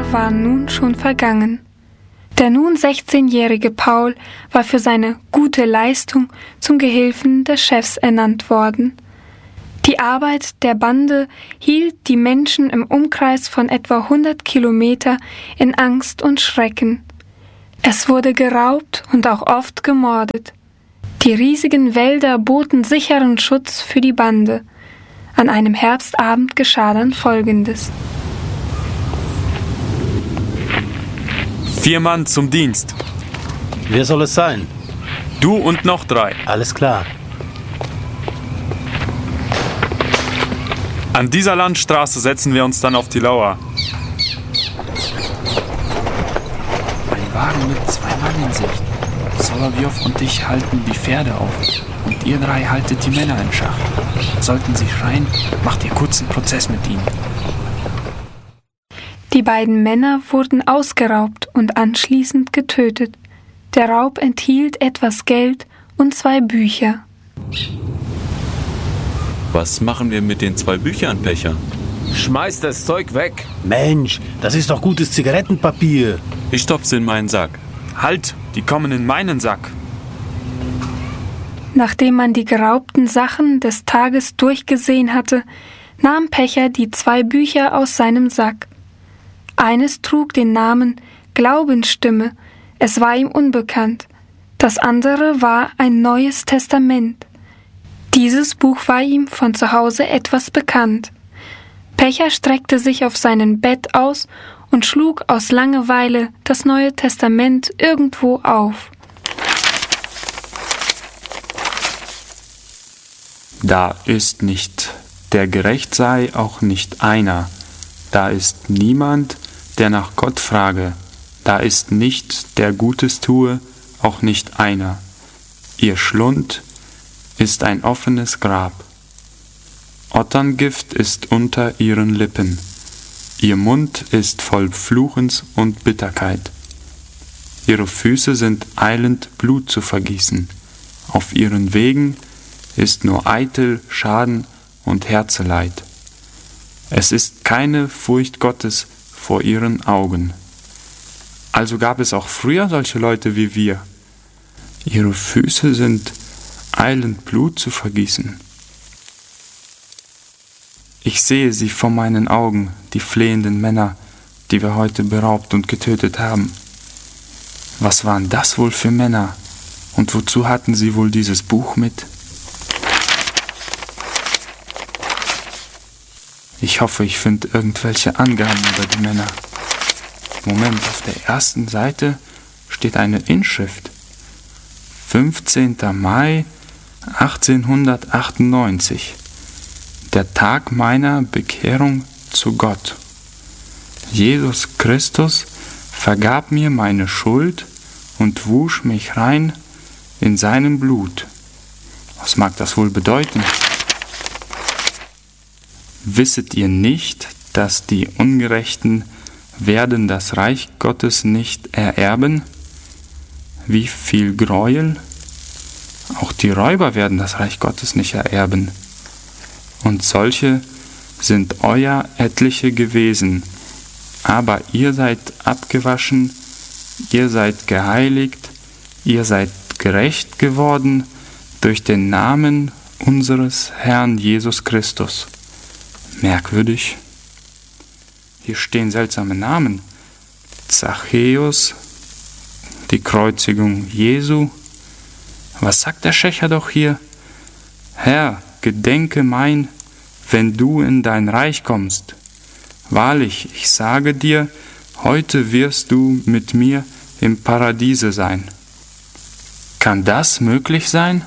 waren nun schon vergangen. Der nun 16-jährige Paul war für seine gute Leistung zum Gehilfen des Chefs ernannt worden. Die Arbeit der Bande hielt die Menschen im Umkreis von etwa 100 Kilometer in Angst und Schrecken. Es wurde geraubt und auch oft gemordet. Die riesigen Wälder boten sicheren Schutz für die Bande. An einem Herbstabend geschah dann Folgendes. 4 Mann zum Dienst. Wer soll es sein? Du und noch 3. Alles klar. An dieser Landstraße setzen wir uns dann auf die Lauer. Ein Wagen mit 2 Mann in Sicht. Solovyov und ich halten die Pferde auf. Und ihr 3 haltet die Männer in Schach. Sollten sie schreien, macht ihr kurzen Prozess mit ihnen. Die beiden Männer wurden ausgeraubt und anschließend getötet. Der Raub enthielt etwas Geld und 2 Bücher. Was machen wir mit den 2 Büchern, Pecher? Schmeiß das Zeug weg. Mensch, das ist doch gutes Zigarettenpapier. Ich stopf's in meinen Sack. Halt, die kommen in meinen Sack. Nachdem man die geraubten Sachen des Tages durchgesehen hatte, nahm Pecher die 2 Bücher aus seinem Sack. Eines trug den Namen Glaubensstimme, es war ihm unbekannt. Das andere war ein Neues Testament. Dieses Buch war ihm von zu Hause etwas bekannt. Pecher streckte sich auf seinem Bett aus und schlug aus Langeweile das Neue Testament irgendwo auf. Da ist nicht, der gerecht sei, auch nicht einer. Da ist niemand, der nach Gott frage. Da ist nicht, der Gutes tue, auch nicht einer. Ihr Schlund ist ein offenes Grab. Otterngift ist unter ihren Lippen. Ihr Mund ist voll Fluchens und Bitterkeit. Ihre Füße sind eilend, Blut zu vergießen. Auf ihren Wegen ist nur eitel Schaden und Herzeleid. Es ist keine Furcht Gottes vor ihren Augen. Also gab es auch früher solche Leute wie wir. Ihre Füße sind eilend, Blut zu vergießen. Ich sehe sie vor meinen Augen, die flehenden Männer, die wir heute beraubt und getötet haben. Was waren das wohl für Männer? Und wozu hatten sie wohl dieses Buch mit? Ich hoffe, ich finde irgendwelche Angaben über die Männer. Moment, auf der ersten Seite steht eine Inschrift. 15. Mai 1898. Der Tag meiner Bekehrung zu Gott. Jesus Christus vergab mir meine Schuld und wusch mich rein in seinem Blut. Was mag das wohl bedeuten? Wisset ihr nicht, dass die Ungerechten werden das Reich Gottes nicht ererben? Wie viel Gräuel? Auch die Räuber werden das Reich Gottes nicht ererben. Und solche sind euer etliche gewesen. Aber ihr seid abgewaschen, ihr seid geheiligt, ihr seid gerecht geworden durch den Namen unseres Herrn Jesus Christus. Merkwürdig. Hier stehen seltsame Namen. Zachäus, die Kreuzigung Jesu. Was sagt der Schächer doch hier? Herr, gedenke mein, wenn du in dein Reich kommst. Wahrlich, ich sage dir, heute wirst du mit mir im Paradiese sein. Kann das möglich sein?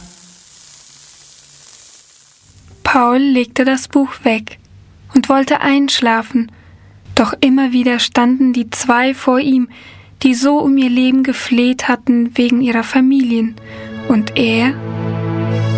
Paul legte das Buch weg und wollte einschlafen, doch immer wieder standen die 2 vor ihm, die so um ihr Leben gefleht hatten wegen ihrer Familien, und er